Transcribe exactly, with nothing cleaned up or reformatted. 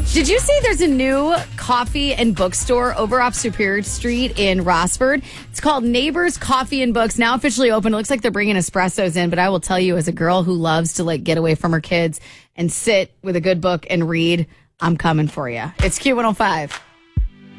Did you see there's a new coffee and bookstore over off Superior Street in Rossford? It's called Neighbors Coffee and Books, now officially open. It looks like they're bringing espressos in, but I will tell you, as a girl who loves to like get away from her kids and sit with a good book and read, I'm coming for you. It's Q one oh five.